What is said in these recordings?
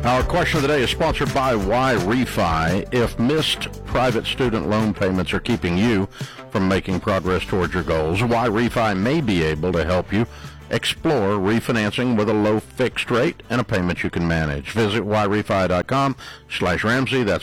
Our question of the day is sponsored by YRefi. If missed private student loan payments are keeping you from making progress towards your goals, YRefi may be able to help you explore refinancing with a low fixed rate and a payment you can manage. Visit yrefi.com/Ramsey. That's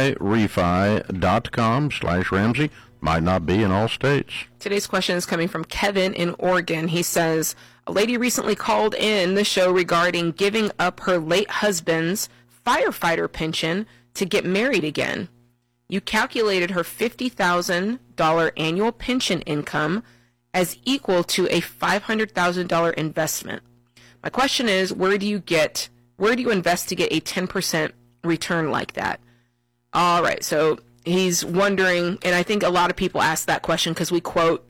yrefi.com/Ramsey. Might not be in all states. Today's question is coming from Kevin in Oregon. He says, a lady recently called in the show regarding giving up her late husband's firefighter pension to get married again. You calculated her $50,000 annual pension income as equal to a $500,000 investment. My question is, where do you invest to get a 10% return like that? All right, so he's wondering, and I think a lot of people ask that question because we quote,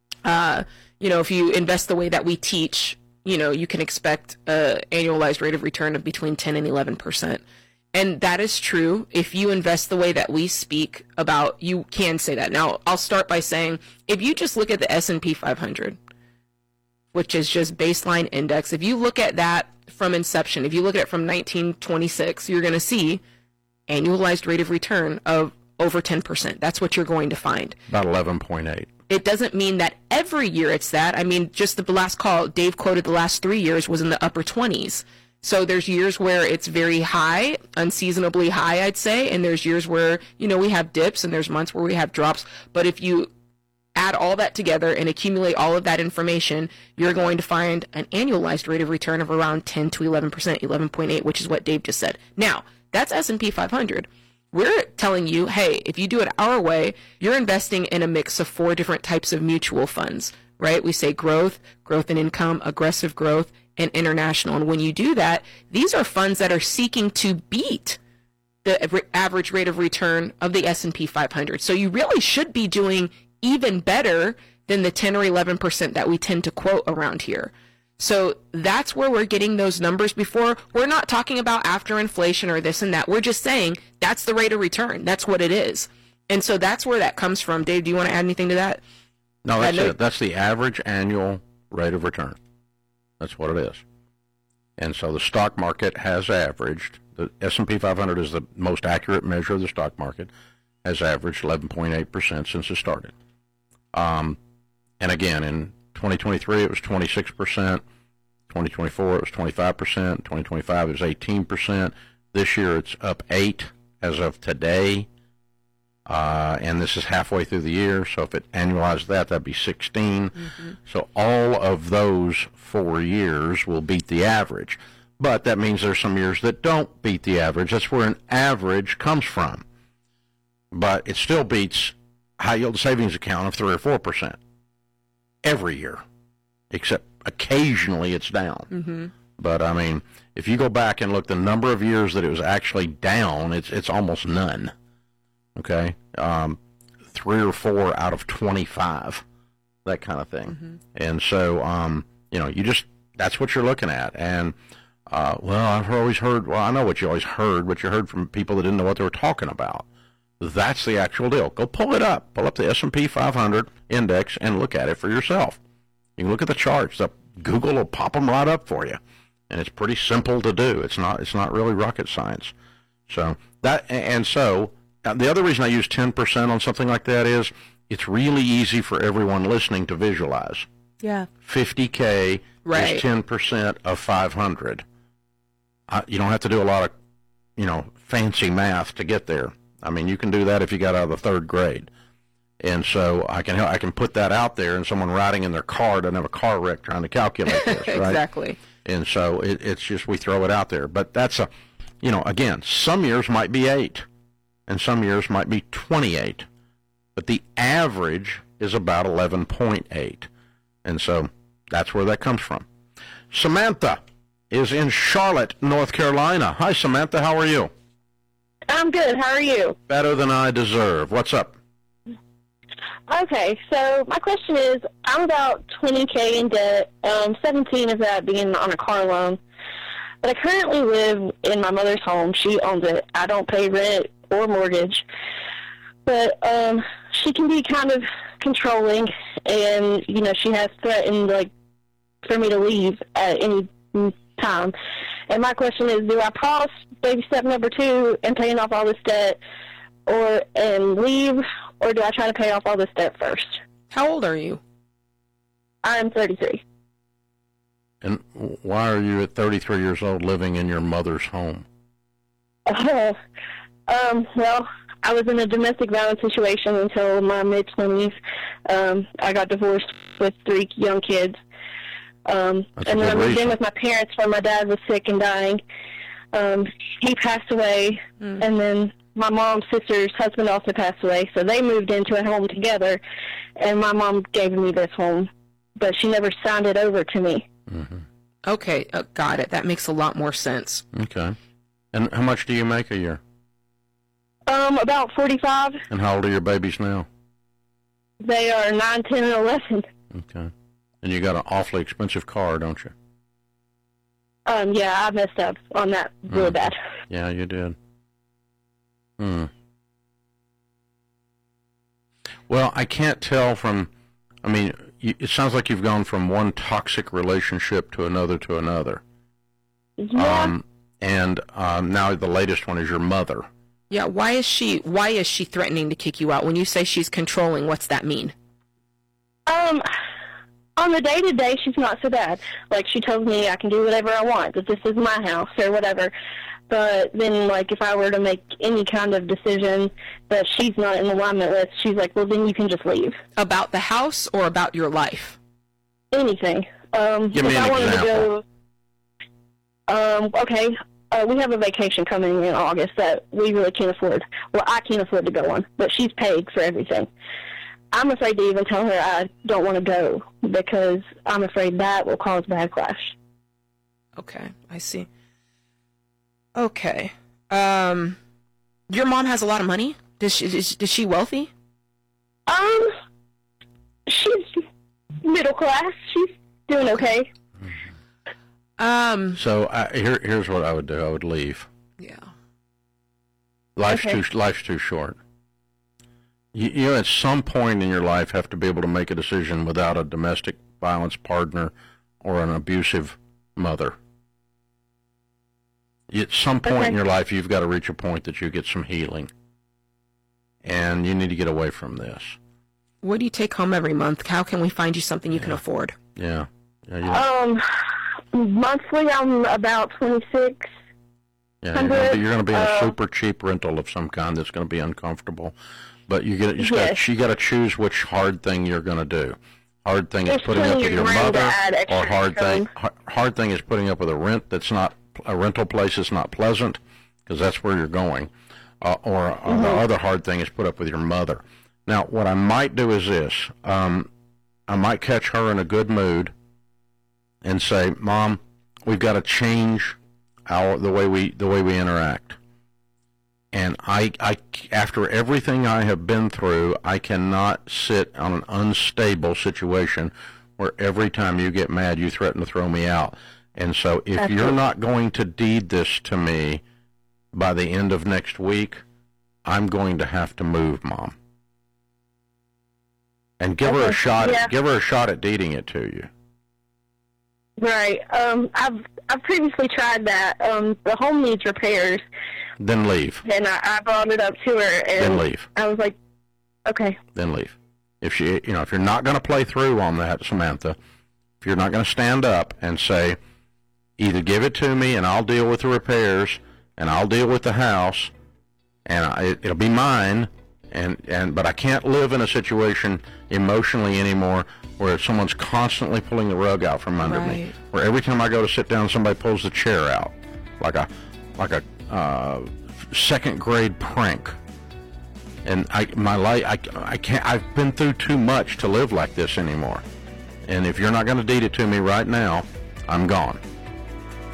if you invest the way that we teach, you can expect an annualized rate of return of between 10 and 11%. And that is true. If you invest the way that we speak about, you can say that. Now, I'll start by saying, if you just look at the S&P 500, which is just baseline index, if you look at that from inception, if you look at it from 1926, you're going to see annualized rate of return of over 10%. That's what you're going to find. About 11.8. It doesn't mean that every year it's that. I mean, just the last call, Dave quoted the last 3 years was in the upper 20s. So there's years where it's very high, unseasonably high, I'd say, and there's years where, we have dips and there's months where we have drops. But if you add all that together and accumulate all of that information, you're going to find an annualized rate of return of around 10 to 11%, 11.8, which is what Dave just said. Now, that's S&P 500. We're telling you, hey, if you do it our way, you're investing in a mix of 4 different types of mutual funds, right? We say growth and income, aggressive growth, and international. And when you do that, these are funds that are seeking to beat the average rate of return of the S&P 500. So you really should be doing even better than the 10 or 11% that we tend to quote around here. So that's where we're getting those numbers before. We're not talking about after inflation or this and that. We're just saying that's the rate of return. That's what it is. And so that's where that comes from. Dave, do you want to add anything to that? No, that's it. That's the average annual rate of return. That's what it is. And so the stock market has averaged, the S&P 500 is the most accurate measure of the stock market, has averaged 11.8% since it started. And again, in 2023, it was 26%. 2024, it was 25%. 2025, it was 18%. This year, it's up 8 as of today. And this is halfway through the year, so if it annualized that'd be 16. Mm-hmm. So all of those 4 years will beat the average. But that means there's some years that don't beat the average. That's where an average comes from. But it still beats high-yield savings account of 3 or 4% every year, except occasionally it's down. Mm-hmm. But, I mean, if you go back and look the number of years that it was actually down, it's almost none. Okay, 3 or 4 out of 25, that kind of thing. Mm-hmm. And so, that's what you're looking at. And, I've always heard, I know what you always heard, but you heard from people that didn't know what they were talking about. That's the actual deal. Go pull it up. Pull up the S&P 500 index and look at it for yourself. You can look at the charts. Google will pop them right up for you. And it's pretty simple to do. It's not really rocket science. So, the other reason I use 10% on something like that is it's really easy for everyone listening to visualize. Yeah. 50K right. is 10% of 500. You don't have to do a lot of, fancy math to get there. I mean, you can do that if you got out of the 3rd grade. And so I can put that out there, and someone riding in their car doesn't have a car wreck trying to calculate this, right? Exactly. And so it's just we throw it out there. But that's again, some years might be 8. And some years might be 28. But the average is about 11.8. And so that's where that comes from. Samantha is in Charlotte, North Carolina. Hi, Samantha. How are you? I'm good. How are you? Better than I deserve. What's up? Okay, so my question is, I'm about $20K in debt, 17 of that being on a car loan. But I currently live in my mother's home. She owns it. I don't pay rent or mortgage. But she can be kind of controlling, and, she has threatened, for me to leave at any time. And my question is, do I pause baby step number 2 and paying off all this debt and leave, or do I try to pay off all this debt first? How old are you? I'm 33. And why are you at 33 years old living in your mother's home? Well, I was in a domestic violence situation until my mid-20s. I got divorced with 3 young kids. And then I moved in with my parents when my dad was sick and dying. He passed away, and then my mom's sister's husband also passed away, so they moved into a home together, and my mom gave me this home, but she never signed it over to me. Mm-hmm. Okay, got it. That makes a lot more sense. Okay. And how much do you make a year? About 45. And how old are your babies now? They are 9, 10, and 11. Okay. And you got an awfully expensive car, don't you? Yeah, I messed up on that really bad. Yeah, you did. Well, I can't tell from, it sounds like you've gone from one toxic relationship to another. Yeah. And now the latest one is your mother. Yeah, why is she threatening to kick you out? When you say she's controlling, what's that mean? On the day-to-day, she's not so bad. Like, she tells me I can do whatever I want, that this is my house or whatever. But then, like, if I were to make any kind of decision that she's not in alignment with, she's like, well, then you can just leave. About the house or about your life? Anything. Give me an example. Okay, we have a vacation coming in August that we really can't afford. Well, I can't afford to go on, but she's paid for everything. I'm afraid to even tell her I don't want to go because I'm afraid that will cause backlash. Okay, I see. Okay. Your mom has a lot of money? Is she wealthy? She's middle class. She's doing okay. So here's what I would do. I would leave. Yeah. Life's too short. You at some point in your life have to be able to make a decision without a domestic violence partner or an abusive mother. At some point in your life, you've got to reach a point that you get some healing. And you need to get away from this. What do you take home every month? How can we find you something you can afford? Yeah. Monthly, I'm about $26. Yeah, you're going to be in a super cheap rental of some kind that's going to be uncomfortable. But you got to choose which hard thing you're going to do. Hard thing is putting up with your mother, or hard thing is putting up with a rent that's not a rental place that's not pleasant, because that's where you're going. Or the other hard thing is put up with your mother. Now, what I might do is this: I might catch her in a good mood and say, "Mom, we've got to change the way we interact." And I, after everything I have been through, I cannot sit on an unstable situation where every time you get mad, you threaten to throw me out. And so if you're not going to deed this to me by the end of next week, I'm going to have to move, Mom. And give her a shot. Give her a shot at deeding it to you. Right. I've previously tried that. The home needs repairs. Then leave. And I brought it up to her, and then leave. I was like, okay. Then leave. If if you're not going to play through on that, Samantha, if you're not going to stand up and say, either give it to me and I'll deal with the repairs and I'll deal with the house and it'll be mine, but I can't live in a situation emotionally anymore where someone's constantly pulling the rug out from under me. Where every time I go to sit down, somebody pulls the chair out, like a second grade prank. And my life, I can't. I've been through too much to live like this anymore. And if you're not going to deed it to me right now, I'm gone.